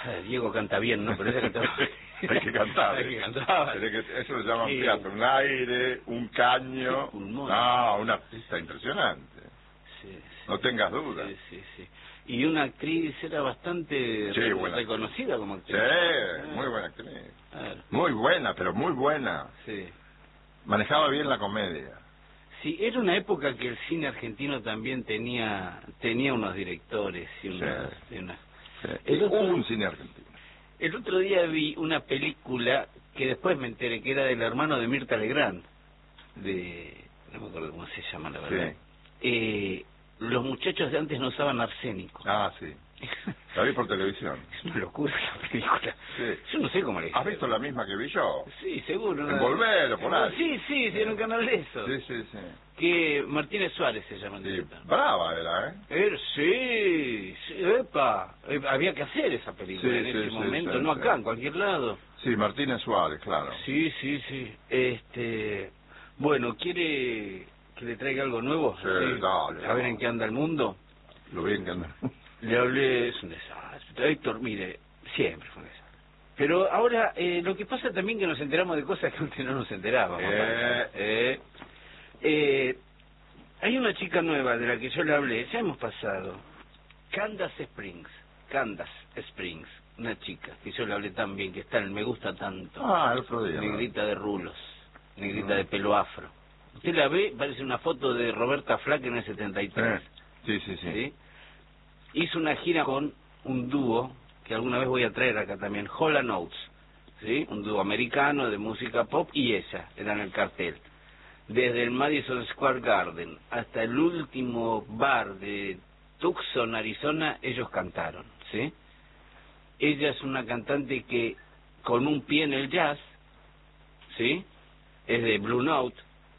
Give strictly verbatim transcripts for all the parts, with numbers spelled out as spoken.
Diego canta bien, ¿no? Pero ese cantaba... Hay que cantar. Hay que cantar. Eso lo llaman Sí. teatro. Un aire, un caño. Pulmón. No, una pista impresionante. Sí, sí. No tengas dudas. Sí, sí, sí. Y una actriz era bastante Sí, re- buena reconocida como Sí, actriz. muy buena actriz. Claro. Muy buena, pero muy buena. Sí. Manejaba bien la comedia. Sí, era una época que el cine argentino también tenía tenía unos directores y unas... Sí. y unas- Sí. El Hubo otro- un cine argentino. El otro día vi una película que después me enteré que era del hermano de Mirta Legrand, de... no me acuerdo cómo se llama la verdad. Sí. Eh, los muchachos de antes no usaban arsénico. Ah, sí. La vi por televisión. Es una locura la película. Sí. Yo no sé cómo le ¿Has visto la misma que vi yo? Sí, seguro. En Volver o por ahí. Sí, sí, sí, en un canal de eso. Sí, sí, sí. Que Martínez Suárez se llama el Sí, director. brava era, ¿eh? Er, sí, sí, epa. Eh, había que hacer esa película Sí, en sí, ese sí, momento, sí, no sí. acá, en cualquier lado. Sí, Martínez Suárez, claro. Sí, sí, sí. Este, bueno, ¿quiere que le traiga algo nuevo? Sí, dale. A ver en qué anda el mundo. Lo bien que anda. Le hablé, es un desastre. Héctor, mire, siempre fue un desastre. Pero ahora, eh, lo que pasa también que nos enteramos de cosas que antes no nos enterábamos. Eh. Eh, eh, hay una chica nueva de la que yo le hablé, ya hemos pasado. Candace Springs. Candace Springs. Una chica que yo le hablé tan bien, que está en el Me Gusta Tanto. Ah, el otro día. ¿no? Negrita de rulos. Negrita Mm. de pelo afro. Usted la ve, parece una foto de Roberta Flack en el setenta y tres. Eh, Sí, sí, sí. ¿Sí? Hizo una gira con un dúo que alguna vez voy a traer acá también, Hall and Oates, ¿sí? Un dúo americano de música pop y ella, eran el cartel. Desde el Madison Square Garden hasta el último bar de Tucson, Arizona, ellos cantaron, ¿sí? Ella es una cantante que con un pie en el jazz, ¿sí? Es de Blue Note,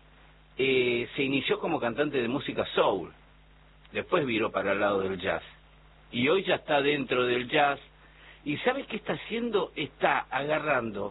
eh, se inició como cantante de música soul, después viró para el lado del jazz. Y hoy ya está dentro del jazz. ¿Y sabes qué está haciendo? Está agarrando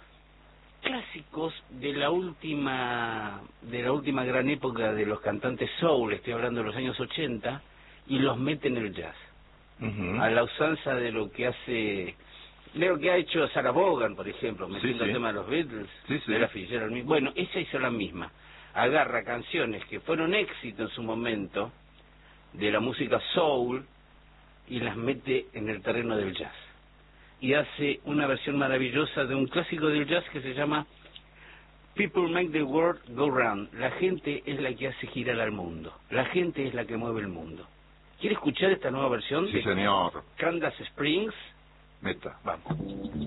clásicos de la última de la última gran época de los cantantes soul, estoy hablando de los años ochenta, y los mete en el jazz. Ujú. A la usanza de lo que hace... de lo que ha hecho Sarah Vaughan, por ejemplo, metiendo Sí, sí. el tema de los Beatles, Sí, sí. de la Fitzgerald. Bueno, ella hizo la misma. Agarra canciones que fueron éxito en su momento, de la música soul, y las mete en el terreno del jazz. Y hace una versión maravillosa de un clásico del jazz que se llama People Make the World Go Round. La gente es la que hace girar al mundo. La gente es la que mueve el mundo. ¿Quiere escuchar esta nueva versión Sí, de señor. Candace Springs? Meta. Vamos.